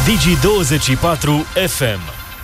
Digi24 FM.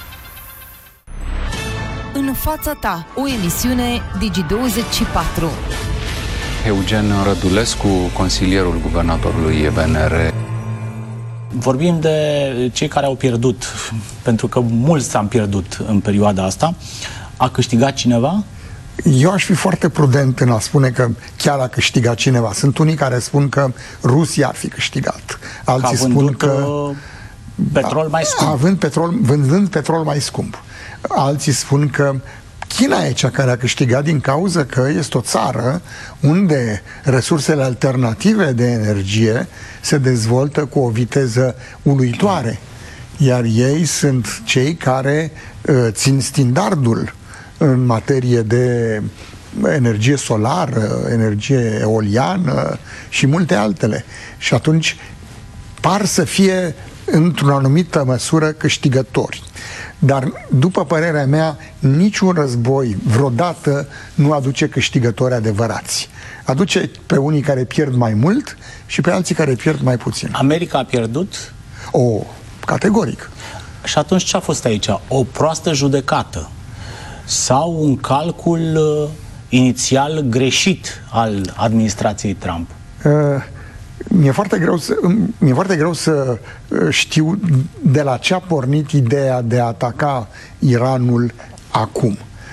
În fața ta, o emisiune Digi24. Eugen Rădulescu, consilierul guvernatorului VNR. Vorbim de cei care au pierdut, pentru că mulți am pierdut în perioada asta. A câștigat cineva? Eu aș fi foarte prudent în a spune că chiar a câștigat cineva. Sunt unii care spun că Rusia ar fi câștigat. Alții spun că petrol mai scump. Vândând petrol mai scump. Alții spun că China e cea care a câștigat din cauza că este o țară unde resursele alternative de energie se dezvoltă cu o viteză uluitoare. Iar ei sunt cei care țin standardul în materie de energie solară, energie eoliană și multe altele. Și atunci par să fie într-o anumită măsură câștigători. Dar, după părerea mea, niciun război vreodată nu aduce câștigători adevărați. Aduce pe unii care pierd mai mult și pe alții care pierd mai puțin. America a pierdut? Categoric. Și atunci ce a fost aici? O proastă judecată? Sau un calcul inițial greșit al administrației Trump? Mi-e foarte greu să știu de la ce a pornit ideea de a ataca Iranul acum.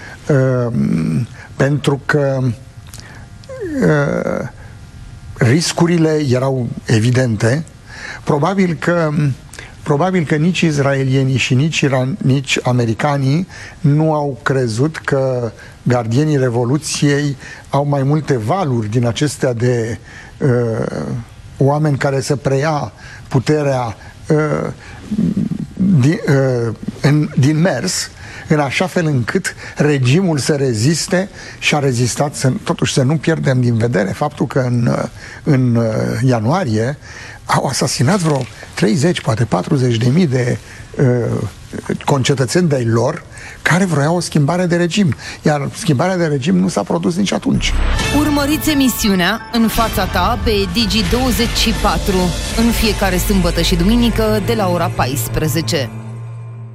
Pentru că riscurile erau evidente. Probabil că nici israelienii și nici americanii nu au crezut că gardienii Revoluției au mai multe valuri din acestea de oameni care să preia puterea din mers, în așa fel încât regimul să reziste și a rezistat. Totuși să nu pierdem din vedere faptul că în ianuarie au asasinat vreo 30, poate 40.000 de concetățeni de-ai lor care vroiau o schimbare de regim. Iar schimbarea de regim nu s-a produs nici atunci. Urmăriți emisiunea În fața ta pe Digi24 în fiecare sâmbătă și duminică de la ora 14.